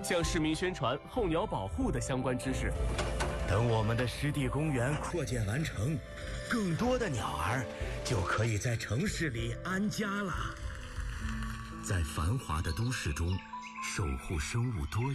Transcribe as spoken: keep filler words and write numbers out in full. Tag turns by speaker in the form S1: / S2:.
S1: 向市民宣传候鸟保护的相关知识。
S2: 等我们的湿地公园扩建完成，更多的鸟儿就可以在城市里安家了。
S3: 在繁华的都市中，守护生物多